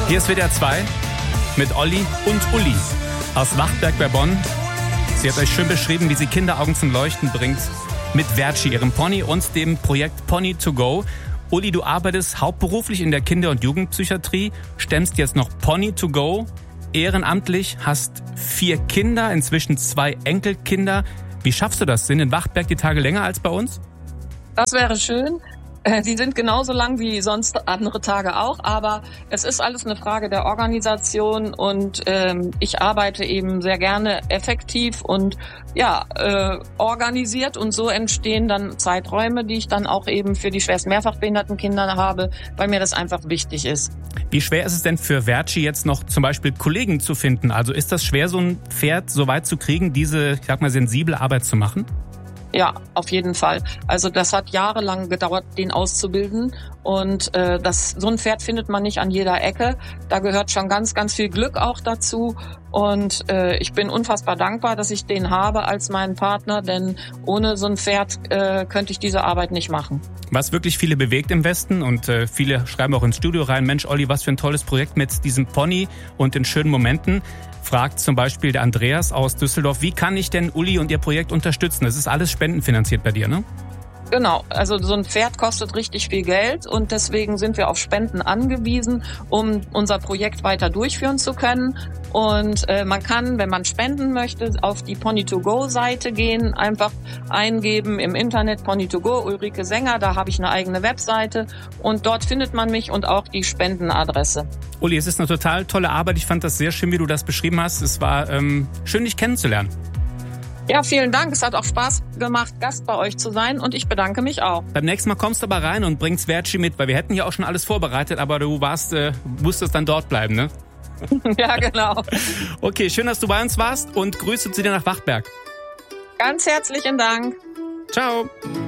Hier ist WDR 2 mit Olli und Uli aus Wachtberg bei Bonn. Sie hat euch schön beschrieben, wie sie Kinderaugen zum Leuchten bringt mit Verci, ihrem Pony und dem Projekt Pony to Go. Uli, du arbeitest hauptberuflich in der Kinder- und Jugendpsychiatrie, stemmst jetzt noch Pony to Go, ehrenamtlich, hast 4 Kinder, inzwischen 2 Enkelkinder. Wie schaffst du das? Sind in Wachtberg die Tage länger als bei uns? Das wäre schön. Die sind genauso lang wie sonst andere Tage auch, aber es ist alles eine Frage der Organisation und ich arbeite eben sehr gerne effektiv und organisiert und so entstehen dann Zeiträume, die ich dann auch eben für die schwerst mehrfachbehinderten Kinder habe, weil mir das einfach wichtig ist. Wie schwer ist es denn für Verci jetzt noch zum Beispiel Kollegen zu finden? Also ist das schwer, so ein Pferd so weit zu kriegen, diese, ich sag mal, sensible Arbeit zu machen? Ja, auf jeden Fall. Also das hat jahrelang gedauert, den auszubilden und so ein Pferd findet man nicht an jeder Ecke. Da gehört schon ganz, ganz viel Glück auch dazu und ich bin unfassbar dankbar, dass ich den habe als meinen Partner, denn ohne so ein Pferd könnte ich diese Arbeit nicht machen. Was wirklich viele bewegt im Westen und viele schreiben auch ins Studio rein, Mensch Olli, was für ein tolles Projekt mit diesem Pony und den schönen Momenten. Fragt zum Beispiel der Andreas aus Düsseldorf, wie kann ich denn Uli und ihr Projekt unterstützen? Das ist alles spendenfinanziert bei dir, ne? Genau, also so ein Pferd kostet richtig viel Geld und deswegen sind wir auf Spenden angewiesen, um unser Projekt weiter durchführen zu können. Und man kann, wenn man spenden möchte, auf die Pony2Go-Seite gehen, einfach eingeben im Internet Pony2Go, Ulrike Sänger, da habe ich eine eigene Webseite und dort findet man mich und auch die Spendenadresse. Uli, es ist eine total tolle Arbeit. Ich fand das sehr schön, wie du das beschrieben hast. Es war schön, dich kennenzulernen. Ja, vielen Dank. Es hat auch Spaß gemacht, Gast bei euch zu sein und ich bedanke mich auch. Beim nächsten Mal kommst du aber rein und bringst Verci mit, weil wir hätten ja auch schon alles vorbereitet, aber du musstest dann dort bleiben, ne? Ja, genau. Okay, schön, dass du bei uns warst und Grüße zu dir nach Wachtberg. Ganz herzlichen Dank. Ciao.